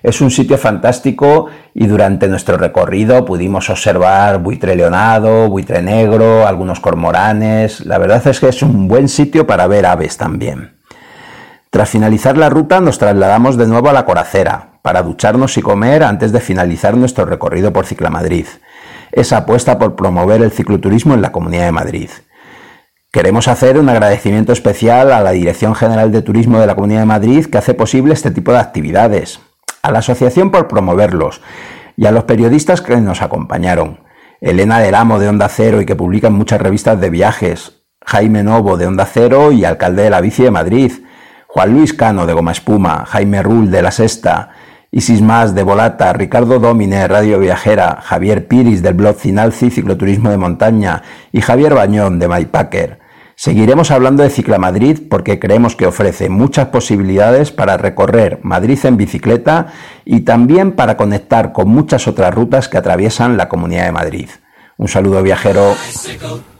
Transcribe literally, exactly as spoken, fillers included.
Es un sitio fantástico y durante nuestro recorrido pudimos observar buitre leonado, buitre negro, algunos cormoranes. La verdad es que es un buen sitio para ver aves también. Tras finalizar la ruta nos trasladamos de nuevo a la Coracera para ducharnos y comer antes de finalizar nuestro recorrido por Ciclamadrid. Esa apuesta por promover el cicloturismo en la Comunidad de Madrid. Queremos hacer un agradecimiento especial a la Dirección General de Turismo de la Comunidad de Madrid que hace posible este tipo de actividades, a la asociación por promoverlos y a los periodistas que nos acompañaron. Elena del Amo de Onda Cero y que publica en muchas revistas de viajes, Jaime Novo de Onda Cero y alcalde de la Bici de Madrid, Juan Luis Cano de Goma Espuma, Jaime Rull de La Sexta, Isis Mas de Volata, Ricardo Domine, Radio Viajera, Javier Piris del blog Cinalci Cicloturismo de Montaña y Javier Bañón de MyPacker. Seguiremos hablando de Ciclamadrid porque creemos que ofrece muchas posibilidades para recorrer Madrid en bicicleta y también para conectar con muchas otras rutas que atraviesan la Comunidad de Madrid. Un saludo viajero.